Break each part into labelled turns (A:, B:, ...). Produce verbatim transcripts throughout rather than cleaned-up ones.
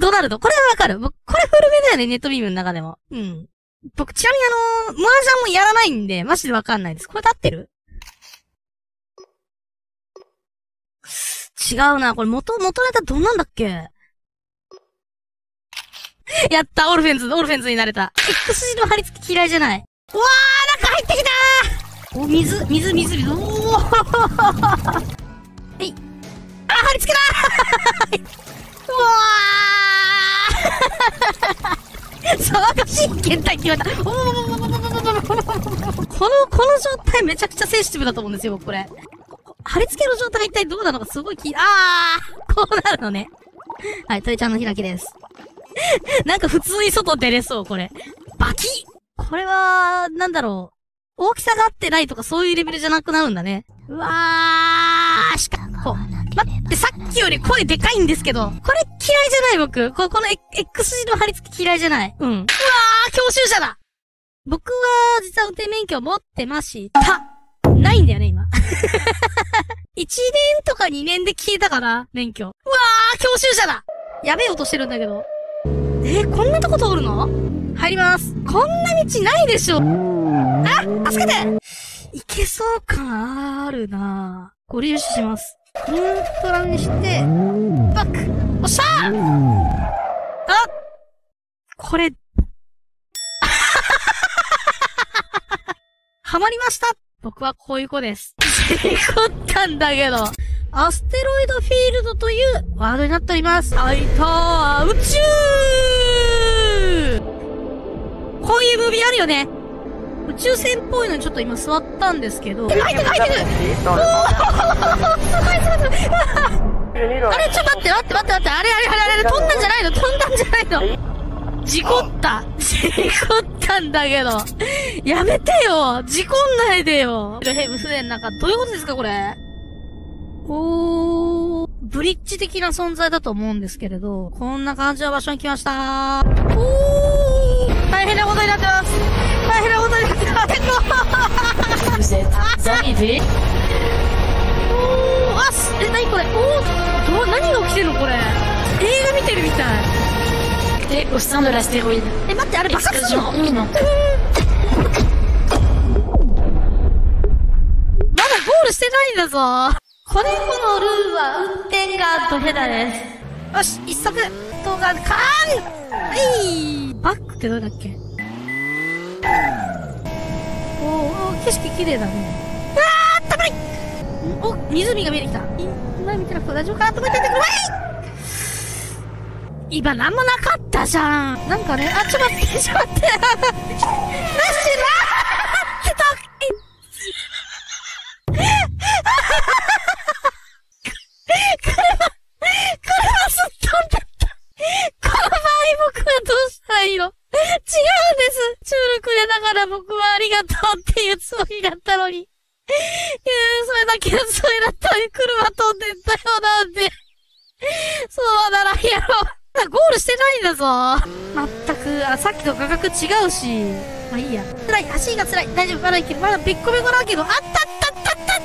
A: ドナルド。これはわかる。僕、これ古めだよね、ネットビームの中でも。うん。僕、ちなみにあのー、マージャンもやらないんで、マジでわかんないです。これで合ってる？違うな。これ元、元ネタどんなんだっけ？やった、オルフェンズ、オルフェンズになれた。X 字の貼り付き嫌いじゃない。うわー、中入ってきたー！お、水、水、水、水、おーはい。あ、貼り付けだーうわー騒がしい検体って言われた。おーこの、この状態めちゃくちゃセンシティブだと思うんですよ、僕これ。貼り付けの状態が一体どうなのかすごい気、あーこうなるのね。はい、鳥ちゃんの開きです。なんか普通に外出れそう、これ。バキッこれは、なんだろう。大きさが合ってないとかそういうレベルじゃなくなるんだね。うわー、しかも、待って、さっきより声でかいんですけど、これ嫌いじゃない僕。こ、この X 字の貼り付き嫌いじゃない。うん。うわー、教習者だ僕は、実は運転免許持ってました。ないんだよね、今。いちねんとかにねんで消えたかな、免許。うわー、教習者だやべえ音してるんだけど。えー、こんなとこ通るの？入ります。こんな道ないでしょ。あ、助けていけそう感あるなぁ。ご利用します。ニュートラルにして、バックおっしゃーあこれ、はまりました僕はこういう子です。事故ったんだけど。アステロイドフィールドというワードになっております。あいたー宇宙こういうムービーあるよね。宇宙船っぽいのにちょっと今座ったんですけど。入ってる入ってるおーすごいすごいすごいあれちょっと待って待って待って待って。あれあれあれあれ飛んだんじゃないの飛んだんじゃないの事故った事故ったんだけどやめてよ事故んないでよヘブ船の中どういうことですかこれおー、ブリッジ的な存在だと思うんですけれど、こんな感じの場所に来ましたー。おー、大変なことになってます。大変なことになってます。
B: Vous êtes arrivé.
A: おー、あ、す、え、なにこれおー、ど、何が起きてんのこれ。映画見てるみたい。
B: Au sein de l'astéroïde.
A: え、待って、あれ爆発するの？
B: Explosion imminente.
A: まだゴールしてないんだぞ。これこのルールは運転がドヘダです。よし、一足、動画、カーンはい、バックってどれだっけおー、景色綺麗だね。あー、高いお、湖が見えてきた。今見てなくて大丈夫かなと思っててください今なんもなかったじゃん。なんかね、あ、ちょっと待って、ちょっと待って。なしなーってと、僕はありがとうっていうつもりだったのに。いやそれだけのつもりだったのに車飛んでったよなんて。そうならんやろ。ゴールしてないんだぞ。まったく、あ、さっきと価格違うし。まあいいや。辛い、足が辛い。大丈夫、まだいける。まだべっこべこだけど、あったったったったった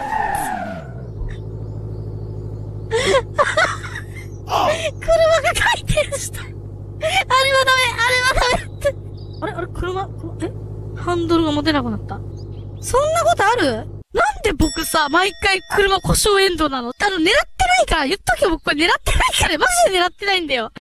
A: 車が回転した。あれはダメ、あれはダメって。あれあれ車、えハンドルが持てなくなった。そんなことある？なんで僕さ、毎回車故障エンドなの？あの、狙ってないから言っとけよ、僕これ狙ってないから、マジで狙ってないんだよ。